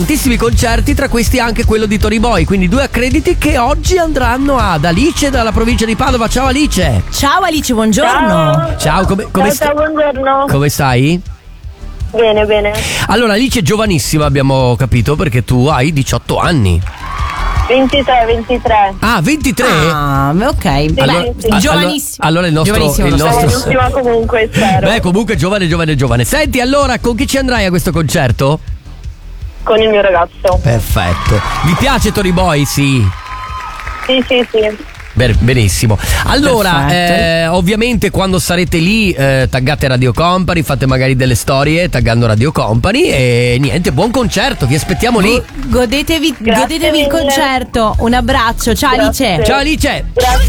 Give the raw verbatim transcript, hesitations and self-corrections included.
Tantissimi concerti, tra questi anche quello di Tony Boy, quindi due accrediti che oggi andranno ad Alice dalla provincia di Padova. Ciao Alice. Ciao Alice, buongiorno. Ciao, Ciao, come, come, ciao, sta- ciao, buongiorno. come stai? Bene, bene. Allora Alice è giovanissima, abbiamo capito, perché tu hai diciotto anni. ventitré, ventitré. Ah, ventitré? Ah, ok. Allora, Beh, sì. a- Giovanissimo. Allora il nostro, Giovanissimo, il lo so. nostro... L'ultima comunque, spero. Beh, comunque giovane, giovane, giovane. Senti, allora, con chi ci andrai a questo concerto? Con il mio ragazzo. Perfetto. Vi piace Tony Boy? Sì. Sì, sì, sì. Ben- benissimo. Allora, Perfetto. eh, ovviamente quando sarete lì eh, taggate Radio Company, fate magari delle storie taggando Radio Company e niente, buon concerto, vi aspettiamo lì. Godetevi, Grazie godetevi il mille. concerto. Un abbraccio, ciao Grazie. Alice. Ciao Alice. Grazie.